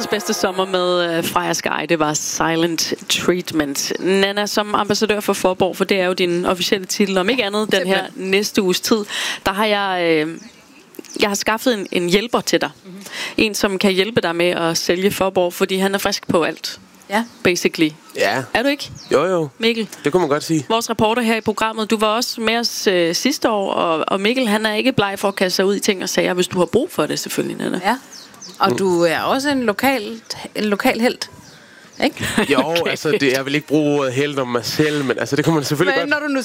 bedste sommer med Freja Sky, det var Silent Treatment. Nanna, som ambassadør for Faaborg, for det er jo din officielle titel, om ikke andet den her næste uges tid, der har jeg har skaffet en hjælper til dig. Mm-hmm. En, som kan hjælpe dig med at sælge Faaborg, fordi han er frisk på alt. Ja. Basically. Ja. Er du ikke? Jo. Mikkel? Det kunne man godt sige. Vores reporter her i programmet, du var også med os sidste år, og Mikkel, han er ikke bleg for at kaste sig ud i ting og sager, hvis du har brug for det, selvfølgelig, Nanna. Ja. Og du er også en lokal helt, ikke? Jo, okay. Altså, jeg vil ikke bruge ordet helt om mig selv, men altså, det kan man selvfølgelig men godt. Men når du nu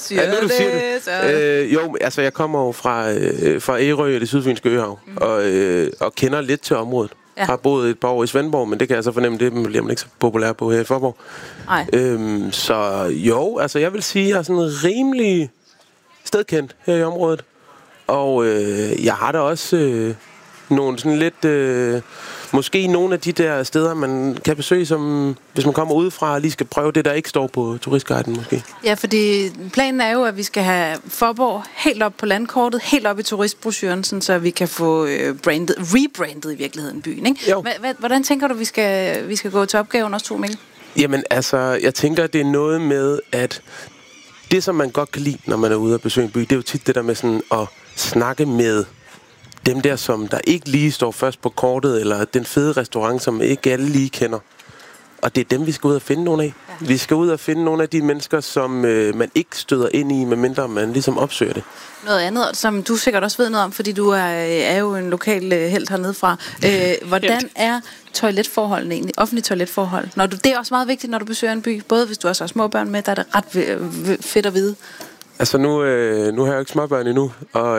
siger det, jo, altså, jeg kommer jo fra Ærø og det sydfynske øhav, og kender lidt til området. Ja. Har boet et par år i Svendborg, men det kan jeg så fornemme, det bliver man ikke så populær på her i Faaborg. Nej. Så jo, altså, jeg vil sige, jeg er sådan rimelig stedkendt her i området. Og jeg har da også nogle sådan lidt... måske nogle af de der steder, man kan besøge, som hvis man kommer udefra og lige skal prøve det, der ikke står på turistguiden måske. Ja, fordi planen er jo, at vi skal have Faaborg helt op på landkortet, helt op i turistbrochuren, sådan, så vi kan få rebrandet i virkeligheden byen, ikke? Hvordan tænker du, vi skal gå til opgaven også, Mikkel? Jamen altså, jeg tænker, det er noget med, at det, som man godt kan lide, når man er ude og besøge en by, det er jo tit det der med sådan at snakke med dem der, som der ikke lige står først på kortet, eller den fede restaurant, som ikke alle lige kender. Og det er dem, vi skal ud og finde nogle af. Ja. Vi skal ud og finde nogle af de mennesker, som man ikke støder ind i, medmindre man ligesom opsøger det. Noget andet, som du sikkert også ved noget om, fordi du er jo en lokal helt hernede fra. Hvordan er toiletforholdene egentlig? Offentlige toiletforhold? Det er også meget vigtigt, når du besøger en by. Både hvis du også har små børn med, der er det ret fedt at vide. Altså nu har jeg jo ikke småbørn endnu, og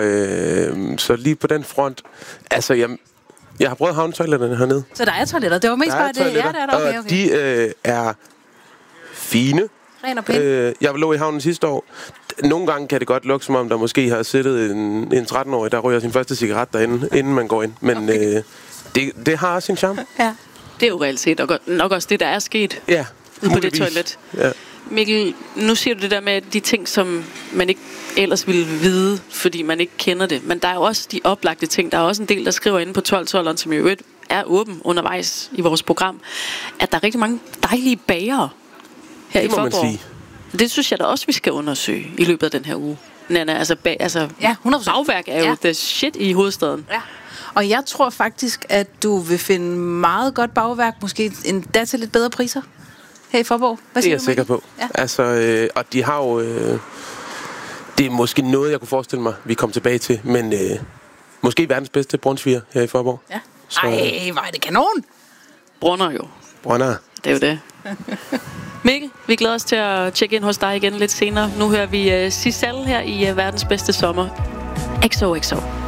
så lige på den front, altså jeg har prøvet havnetoiletterne hernede. Så der er toiletter? Det var mest bare det. Ja, der er der. Okay. Og de er fine. Ren og pæn. Jeg lå i havnen sidste år. Nogle gange kan det godt lugte, som om der måske har siddet en 13-årig, der ryger sin første cigaret derinde, inden man går ind. Men okay. Det har også sin charme. Ja. Det er jo reelt set, og nok også det, der er sket ude på det toilet. Ja. Mikkel, nu siger du det der med de ting, som man ikke ellers ville vide, fordi man ikke kender det. Men der er jo også de oplagte ting. Der er også en del, der skriver inde på 1212'eren, som jo er åben undervejs i vores program, at der er rigtig mange dejlige bagere her i Faaborg. Det synes jeg da også, vi skal undersøge i løbet af den her uge. Nanna, altså ja, 100%. Bagværk er jo the shit i hovedstaden. Ja. Og jeg tror faktisk, at du vil finde meget godt bagværk, måske endda til lidt bedre priser. Her i Faaborg. Det er jeg sikker på. Ja. Altså, og de har jo... det er måske noget, jeg kunne forestille mig, vi kommer tilbage til, men måske verdens bedste brunsviger her i Faaborg. Ja. Ej, hvor er det kanon! Brunner jo. Brunner. Det er jo det. Mikkel, vi glæder os til at tjekke ind hos dig igen lidt senere. Nu hører vi Sissel her i verdens bedste sommer. XOXO.